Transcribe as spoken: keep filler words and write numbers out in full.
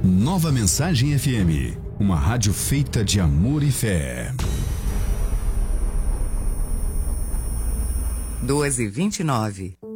Nova Mensagem F M, uma rádio feita de amor e fé. duas e vinte e nove.